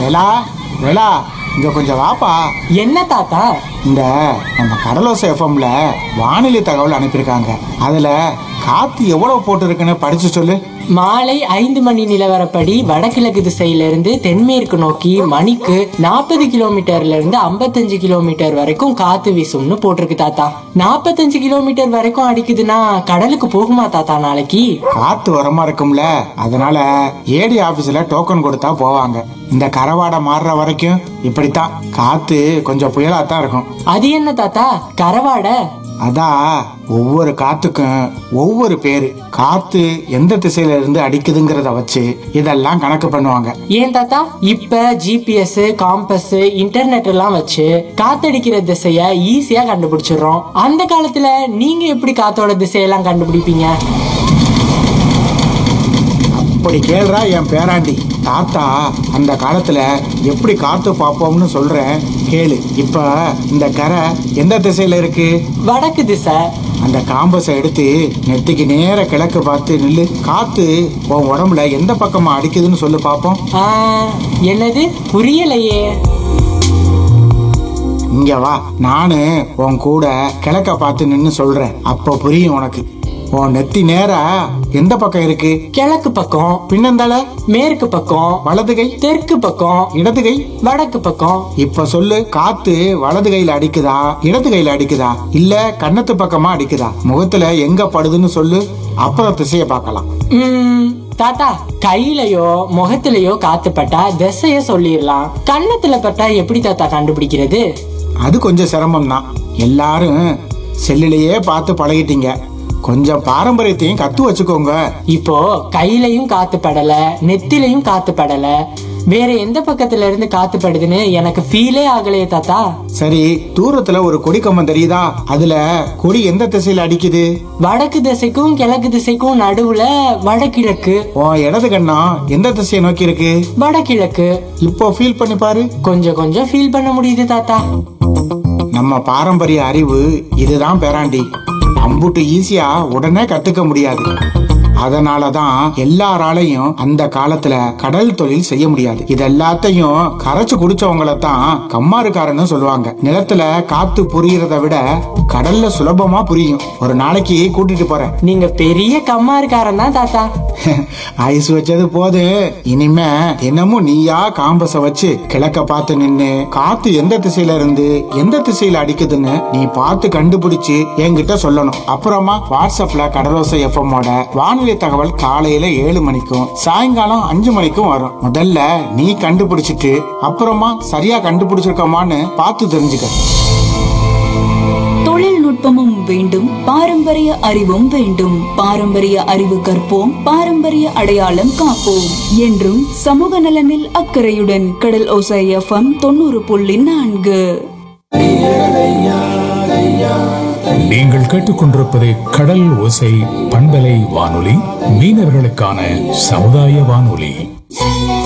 வேலா வேலா, இங்க கொஞ்சம் வாப்பா. என்ன தாத்தா? இந்த நம்ம கடலோசை எஃப்எம்ல வானிலை தகவல் அனுப்பியிருக்காங்க. அதுல காத்து எவ்வளவு போட்டு இருக்குன்னு படிச்சு சொல்லு. மாலை 5 மணி நிலவரப்படி வடகிழக்கு திசையிலிருந்து தென்மேற்கு நோக்கி மணிக்கு 40 கிலோமீட்டர்ல இருந்து 55 கிலோமீட்டர் வரைக்கும் காத்து வீசும்னு போட்டிருக்கு தாத்தா. 45 கிலோமீட்டர் வரைக்கும் அடிக்குதுன்னா கடலுக்கு போகுமா தாத்தா நாளைக்கு? காத்து வரமா இருக்கும்ல, அதனால ஏடி ஆபீஸ்ல டோக்கன் கொடுத்தா போவாங்க. இந்த கரவாடை மாறுற வரைக்கும் இப்படித்தான், காத்து கொஞ்சம் புயலா தான் இருக்கும். அது என்ன தாத்தா கரவாடை? அதான், ஒவ்வொரு காத்துக்கும் ஒவ்வொரு பேரு. காத்து எந்த திசையில இருந்து அடிக்குதுங்கிறத வச்சு இதெல்லாம் கணக்கு பண்ணுவாங்க. ஏன் தாத்தா? இப்ப ஜிபிஎஸ், காம்பஸ், இன்டர்நெட் எல்லாம் வச்சு காத்தடிக்கிற திசைய ஈஸியா கண்டுபிடிச்சிடுறோம். அந்த காலத்துல நீங்க எப்படி காத்தோட திசையெல்லாம் கண்டுபிடிப்பீங்க? அப்படி கேள்றா என் பேராண்டி. தாத்தா அந்த காலத்துல எப்படி காத்து பார்ப்போம்னு சொல்றேன் கேளு. இப்ப இந்த கரை எந்த திசையில இருக்கு? வடக்கு திசை. அந்த காம்பஸை எடுத்து நெத்திக்கு நேர கிழக்கு பார்த்து நில்லு. காத்து உன் உடம்புல எந்த பக்கமா அடிக்குதுன்னு சொல்லு பாப்போம். என்னது புரியலையே? இங்க வா, நானு உன் கூட கிழக்க பார்த்து நின்னு சொல்றேன், அப்ப புரியும் உனக்கு. உன் நெத்தி நேரா எந்த பக்கம் இருக்கு? கிழக்கு பக்கம். பின்னந்தால மேற்கு பக்கம். வலது கை தெற்கு பக்கம். இடது கை வடக்கு பக்கம். இப்ப சொல்லு, காத்து வலது கையில அடிக்குதா இடது கையில அடிக்குதா இல்ல கன்னத்து பக்கமா அடிக்குதா? முகத்துல எங்க படுதுன்னு சொல்லு, அப்புறம் திசைய பார்க்கலாம். தாத்தா கையிலயோ முகத்திலயோ காத்து பட்டா திசைய சொல்லிடலாம். கன்னத்துல பட்டா எப்படி தாத்தா கண்டுபிடிக்கிறது? அது கொஞ்சம் சிரமம் தான். எல்லாரும் செல்லிலேயே பார்த்து பழகிட்டீங்க. கொஞ்சம் பாரம்பரியத்தையும் கத்து வச்சுக்கோங்க. இப்போ கையிலயும் காத்து படல, நெத்திலையும் காத்து படல, வேற எந்த பக்கத்துல இருந்து காத்து படுதுன்னு எனக்கு ஃபீலே ஆகலையே தாத்தா. சரி, தூரத்துல ஒரு கொடி கம்பம் தெரியுதா? அதுல கொடி எந்த திசையில அடிக்குது? வடக்கு திசைக்கும் கிழக்கு திசைக்கும் நடுவுல வடகிழக்கு. உன் இடது கண்ணா எந்த திசையை நோக்கி இருக்கு? வடகிழக்கு. இப்போ ஃபீல் பண்ணி பாரு. கொஞ்சம் கொஞ்சம் ஃபீல் பண்ண முடியுது தாத்தா. நம்ம பாரம்பரிய அறிவு இதுதான் பேராண்டி. அம்புட்டு ஈஸியா உடனே கத்துக்க முடியாது. அதனாலதான் எல்லாராலையும் அந்த காலத்துல கடல் தொழில் செய்ய முடியாது. இது எல்லாத்தையும் கரைச்சு குடிச்சவங்கள தான் கம்மாருக்காரன்னு சொல்லுவாங்க. நிலத்துல காத்து புரியறத விட கடல்ல சுலபமா புரியும். ஒரு நாளைக்கு கூட்டிட்டு போறேன். நீங்க பெரிய கம்மாருக்காரன் தான் தாத்தா. ஐஸ் வச்சது போது, இனிமே தினமும் நீயா காம்பஸ வச்சு கிழக்க பார்த்து நின்னு காத்து எந்த திசையில இருந்து எந்த திசையில அடிக்குதுன்னு நீ பார்த்து கண்டுபிடிச்சு என்கிட்ட சொல்லணும். அப்புறமா வாட்ஸ்அப்ல கடலோசை எஃப்எம்மோட வானிலை தகவல் காலையில 7 மணிக்கும் சாயங்காலம் 5 மணிக்கும் வரும். முதல்ல நீ கண்டுபிடிச்சிட்டு அப்புறமா சரியா கண்டுபிடிச்சிருக்கோமான்னு பார்த்து தெரிஞ்சுக்க. தொழில்நுட்பமும் வேண்டும், பாரம்பரிய அறிவும் வேண்டும். பாரம்பரிய அறிவு கற்போம், பாரம்பரிய அடையாளம் காப்போம் என்றும் சமூக நலனில் அக்கறையுடன் கடல் ஓசை எஃப்எம் 90.4. நீங்கள் கேட்டுக்கொண்டிருப்பது கடல் ஓசை பண்பலை வானொலி, மீனவர்களுக்கான சமுதாய வானொலி.